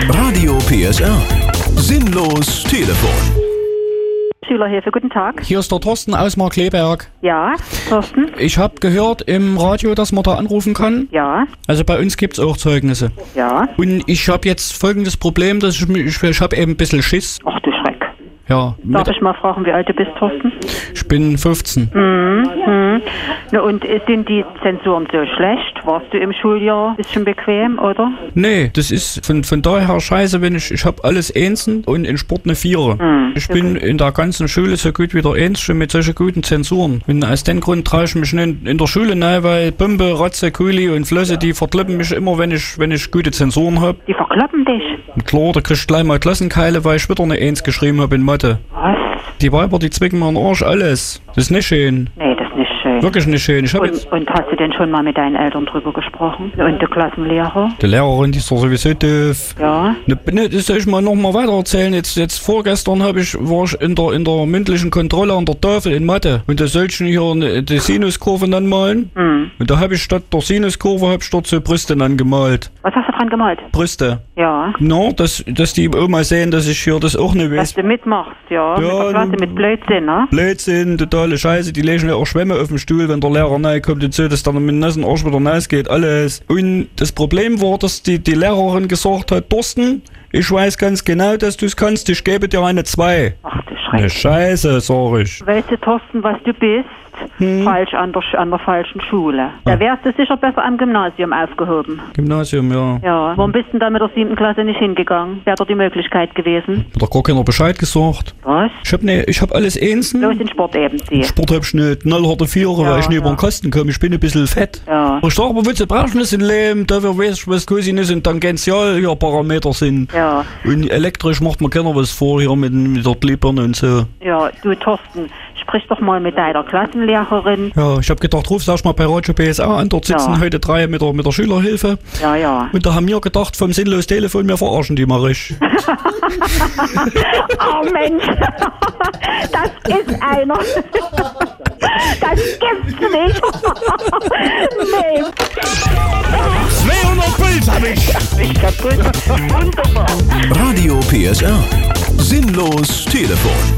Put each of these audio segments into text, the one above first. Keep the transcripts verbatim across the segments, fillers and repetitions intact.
Radio P S R. Sinnlos Telefon. Schülerhilfe, guten Tag. Hier ist der Thorsten aus Markleberg. Ja, Thorsten? Ich habe gehört im Radio, dass man da anrufen kann. Ja. Also bei uns gibt's auch Zeugnisse. Ja. Und ich habe jetzt folgendes Problem, dass ich, ich, ich habe eben ein bisschen Schiss. Ach du Schreck. Ja. Darf ich mal fragen, wie alt du bist, Thorsten? Ich bin fünfzehn. Mhm. Mhm. Na und sind die Zensuren so schlecht? Warst du im Schuljahr ein bisschen bequem, oder? Nee, das ist von, von daher scheiße, wenn ich, ich habe alles Einsen und in Sport eine Vierer. Mhm. Ich bin in der ganzen Schule so gut wie der Einzige mit solchen guten Zensuren. Und aus dem Grund traue ich mich nicht in der Schule rein, weil Pumpe, Ratze, Kuli und Flosse, die verkloppen mich immer, wenn ich, wenn ich gute Zensuren habe. Die verkloppen dich? Und klar, da kriegst du gleich mal Klassenkeile, weil ich wieder eine Eins geschrieben habe in Mathe. Was? Die Weiber, die zwicken mir den Arsch, alles. Das ist nicht schön. Nee, das ist nicht schön. Wirklich nicht schön. Ich hab jetzt Und, und hast du denn schon mal mit deinen Eltern drüber gesprochen? Und der Klassenlehrer? die Lehrerin, die ist doch sowieso doof. Ja. Ne, ne, das soll ich mal noch mal weiter erzählen. Jetzt, jetzt vorgestern hab ich, war ich in der, in der mündlichen Kontrolle an der Tafel in Mathe. Und da soll ich hier ne, die Sinuskurve anmalen. Hm. Und da habe ich statt der Sinuskurve hab ich dort so Brüste angemalt. Was hast du dran gemalt? Brüste. Ja. No, dass, dass die Oma sehen, dass ich hier das auch nicht Dass weiß. du mitmachst, ja. Ja, mit der Klasse, ne- mit Blödsinn, ne? Blödsinn, totale Scheiße, die legen ja auch Schwämme auf den Stuhl, wenn der Lehrer nahe kommt und so, dass dann mit dem nassen Arsch wieder nass geht, alles. Und das Problem war, dass die, die Lehrerin gesagt hat, Thorsten, ich weiß ganz genau, dass du es kannst, ich gebe dir eine zwei. Ach du Eine Schreck. Scheiße, sag ich. Weißt du, Thorsten, was du bist? Hm. Falsch an der, Sch- an der falschen Schule. Da wärst du sicher besser am Gymnasium aufgehoben. Gymnasium, ja. Ja. Warum bist du denn da mit der siebten Klasse nicht hingegangen? Wäre doch die Möglichkeit gewesen. Hat doch gar keiner Bescheid gesagt. Was? Ich hab ne, ich hab alles Einsen. Los in Sport eben sie. Sport hab ich nicht, knallharte Vierer, Ja, weil ich nicht über ja. den Kasten komme, ich bin ein bisschen fett. Ja. Ich sag aber, wozu brauchst du das im Leben? Dafür weiß ich, was Cosinus und Tangential hier Parameter sind. Ja. Und elektrisch macht man keiner was vor hier mit, mit der Klippern und so. Ja, du Thorsten, sprich doch mal mit deiner Klassenlehrerin. Ja, ich hab gedacht, ruf sag ich mal bei Radio P S A an, dort sitzen Ja. heute drei mit der, mit der Schülerhilfe. Ja, ja. Und da haben wir gedacht, vom sinnlos Telefon, wir verarschen die mal richtig. Oh Mensch, das ist einer. Das gibt's nicht. Nee. zweihundert Puls hab ich. Ich kaputt. Wunderbar. Radio P S R. Sinnlos Telefon.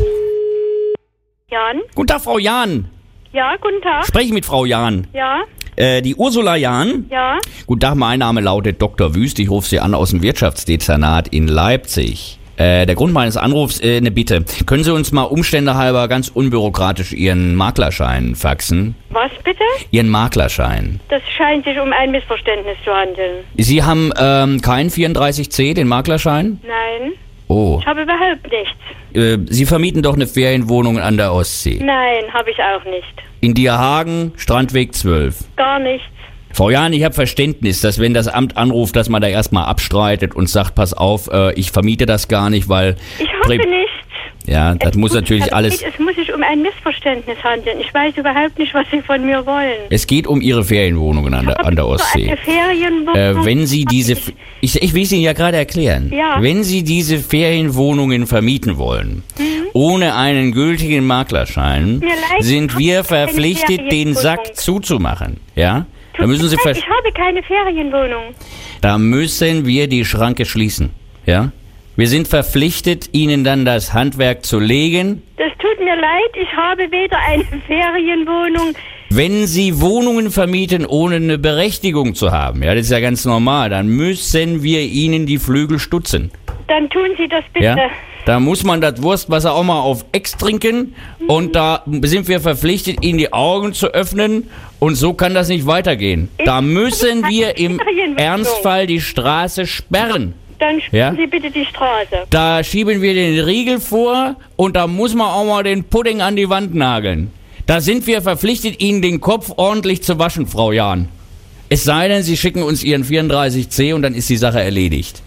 Jan? Guten Tag, Frau Jahn. Ja, guten Tag. Spreche ich mit Frau Jahn. Ja, Äh, die Ursula Jahn. ja. Guten Tag, mein Name lautet Doktor Wüst. Ich rufe Sie an aus dem Wirtschaftsdezernat in Leipzig. Äh, der Grund meines Anrufs, äh, eine Bitte. Können Sie uns mal umständehalber ganz unbürokratisch Ihren Maklerschein faxen? Was bitte? Ihren Maklerschein. Das scheint sich um ein Missverständnis zu handeln. Sie haben ähm, keinen vierunddreißig C, den Maklerschein? Nein, Oh. ich habe überhaupt nichts. Äh, Sie vermieten doch eine Ferienwohnung an der Ostsee. Nein, habe ich auch nicht. In Dierhagen, Strandweg zwölf. Gar nichts. Frau Jahn, ich habe Verständnis, dass wenn das Amt anruft, dass man da erstmal abstreitet und sagt, pass auf, äh, ich vermiete das gar nicht, weil... Ich habe Prä- nichts. Ja, das Es muss natürlich es alles... geht- Es muss sich um ein Missverständnis handeln. Ich weiß überhaupt nicht, was Sie von mir wollen. Es geht um Ihre Ferienwohnungen an der, an der Ostsee. Eine Ferienwohnung. Äh, wenn Sie hab diese... ich- Ich, ich will es Ihnen ja gerade erklären. Ja. Wenn Sie diese Ferienwohnungen vermieten wollen, ohne einen gültigen Maklerschein, Mir leid, sind ich wir habe keine verpflichtet, den Ferienwohnung. Sack zuzumachen. Ja? Da Tut müssen mir Sie... leid, ver- ich habe keine Ferienwohnung. Da müssen wir die Schranke schließen. Ja? Wir sind verpflichtet, Ihnen dann das Handwerk zu legen. Das tut mir leid, ich habe weder eine Ferienwohnung. Wenn Sie Wohnungen vermieten, ohne eine Berechtigung zu haben, ja, das ist ja ganz normal, dann müssen wir Ihnen die Flügel stutzen. Dann tun Sie das bitte. Ja? Da muss man das Wurstwasser auch mal auf Ex trinken und da sind wir verpflichtet, Ihnen die Augen zu öffnen und so kann das nicht weitergehen. Da müssen wir im Ernstfall die Straße sperren. Dann sperren Ja? Sie bitte die Straße. Da schieben wir den Riegel vor und da muss man auch mal den Pudding an die Wand nageln. Da sind wir verpflichtet, Ihnen den Kopf ordentlich zu waschen, Frau Jahn. Es sei denn, Sie schicken uns Ihren vierunddreißig C und dann ist die Sache erledigt.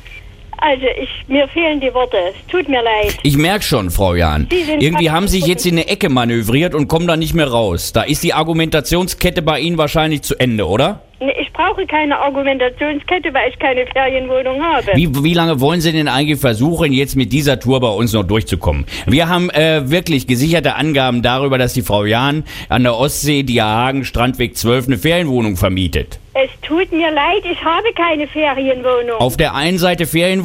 Also, ich, mir fehlen die Worte. Es tut mir leid. Ich merke schon, Frau Jahn. Sie sind Irgendwie fast haben Sie sich jetzt in eine Ecke manövriert und kommen da nicht mehr raus. Da ist die Argumentationskette bei Ihnen wahrscheinlich zu Ende, oder? Nee, ich brauche keine Argumentationskette, weil ich keine Ferienwohnung habe. Wie, wie lange wollen Sie denn eigentlich versuchen, jetzt mit dieser Tour bei uns noch durchzukommen? Wir haben äh, wirklich gesicherte Angaben darüber, dass die Frau Jahn an der Ostsee, Dierhagen, Strandweg zwölf, eine Ferienwohnung vermietet. Es tut mir leid, ich habe keine Ferienwohnung. Auf der einen Seite Ferienwohnung,